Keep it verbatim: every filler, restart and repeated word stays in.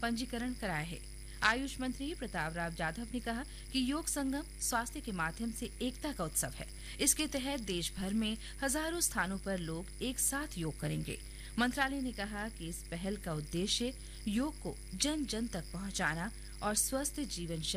पंजीकरण कराया है। आयुष मंत्री प्रताप राव जाधव ने कहा कि योग संगम स्वास्थ्य के माध्यम से एकता का उत्सव है। इसके तहत देश भर में हजारों स्थानों पर लोग एक साथ योग करेंगे। मंत्रालय ने कहा कि इस पहल का उद्देश्य योग को जन जन तक पहुंचाना और स्वस्थ जीवन शैली